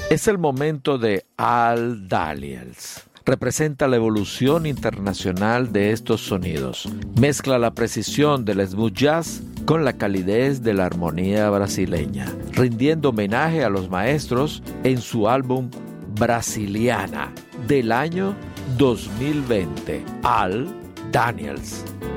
Es el momento de Al Daniels. Representa la evolución internacional de estos sonidos. Mezcla la precisión del smooth jazz con la calidez de la armonía brasileña, rindiendo homenaje a los maestros en su álbum Brasiliana del año 2020. Al Daniels.